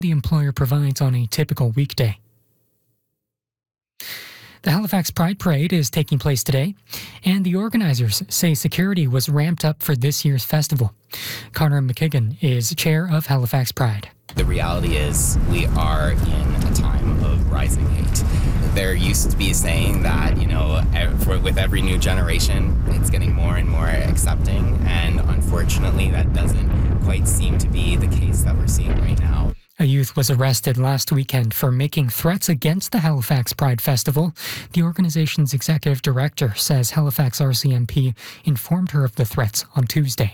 the employer provides on a typical weekday. The Halifax Pride Parade is taking place today, and the organizers say security was ramped up for this year's festival. Connor McKigan is chair of Halifax Pride. The reality is we are in a time of rising hate. There used to be a saying that, with every new generation, it's getting more and more accepting, and unfortunately that doesn't quite seem to be the case that we're seeing right now. A youth was arrested last weekend for making threats against the Halifax Pride Festival. The organization's executive director says Halifax RCMP informed her of the threats on Tuesday.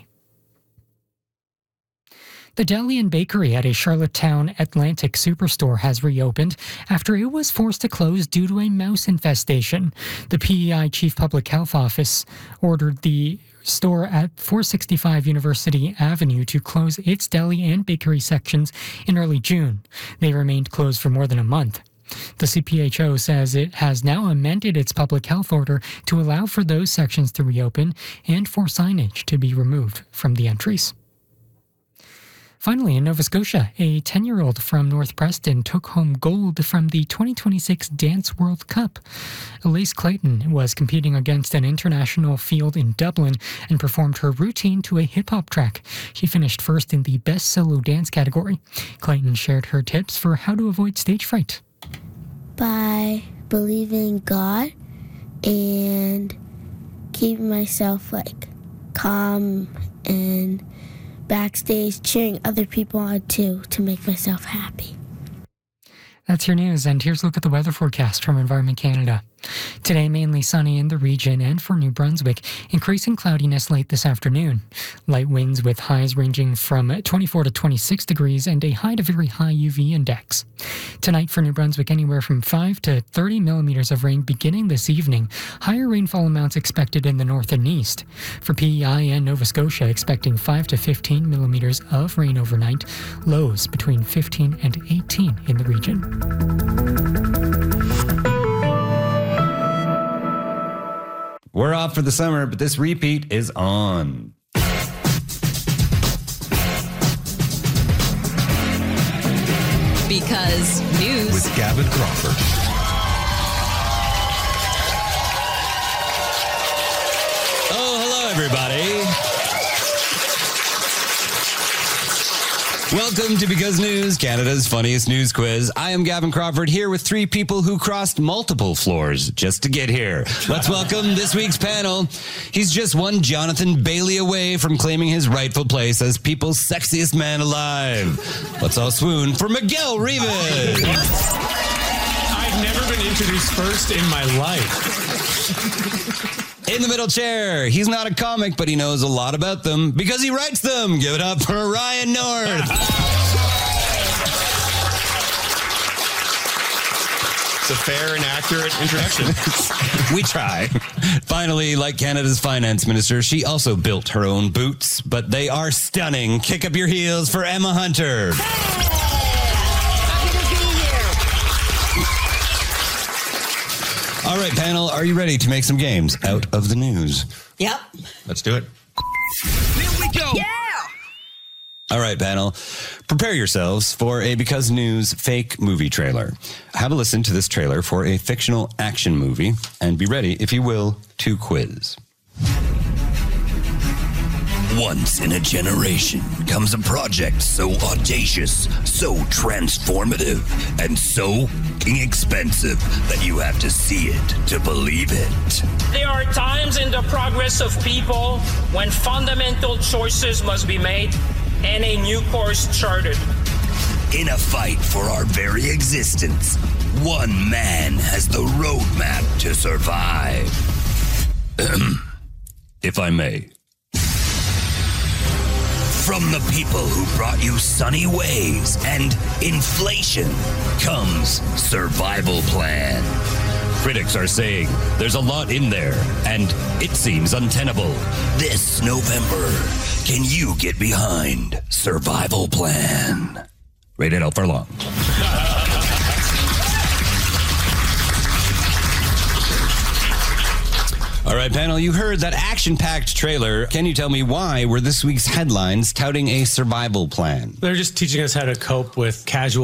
The deli and bakery at a Charlottetown Atlantic superstore has reopened after it was forced to close due to a mouse infestation. The PEI Chief Public Health Office ordered the store at 465 University Avenue to close its deli and bakery sections in early June. They remained closed for more than a month. The CPHO says it has now amended its public health order to allow for those sections to reopen and for signage to be removed from the entries. Finally, in Nova Scotia, a 10-year-old from North Preston took home gold from the 2026 Dance World Cup. Elise Clayton was competing against an international field in Dublin and performed her routine to a hip-hop track. She finished first in the Best Solo Dance category. Clayton shared her tips for how to avoid stage fright. By believing in God and keeping myself calm and backstage cheering other people on too to make myself happy. That's your news, and here's a look at the weather forecast from Environment Canada. Today, mainly sunny in the region and for New Brunswick, increasing cloudiness late this afternoon. Light winds with highs ranging from 24 to 26 degrees and a high to very high UV index. Tonight for New Brunswick, anywhere from 5 to 30 millimeters of rain beginning this evening. Higher rainfall amounts expected in the north and east. For PEI and Nova Scotia, expecting 5 to 15 millimeters of rain overnight. Lows between 15 and 18 in the region. We're off for the summer, but this repeat is on. Because news with Gavin Crawford. Oh, hello, everybody. Welcome to Because News, Canada's funniest news quiz. I am Gavin Crawford, here with three people who crossed multiple floors just to get here. Let's welcome this week's panel. He's just one Jonathan Bailey away from claiming his rightful place as people's sexiest man alive. Let's all swoon for Miguel Rivas. I've never been introduced first in my life. In the middle chair, he's not a comic, but he knows a lot about them because he writes them. Give it up for Ryan North. It's a fair and accurate introduction. We try. Finally, like Canada's finance minister, she also built her own boots, but they are stunning. Kick up your heels for Emma Hunter. All right, panel, are you ready to make some games out of the news? Yep. Let's do it. Here we go. Yeah. All right, panel, prepare yourselves for a Because News fake movie trailer. Have a listen to this trailer for a fictional action movie and be ready, if you will, to quiz. Once in a generation comes a project so audacious, so transformative, and so expensive that you have to see it to believe it. There are times in the progress of people when fundamental choices must be made and a new course charted. In a fight for our very existence, one man has the roadmap to survive. If I may. From the people who brought you sunny ways and inflation comes Survival Plan. Critics are saying there's a lot in there, and it seems untenable. This November, can you get behind Survival Plan? Rated L for long. All right, panel, you heard that action-packed trailer. Can you tell me why were this week's headlines touting a survival plan? They're just teaching us how to cope with casual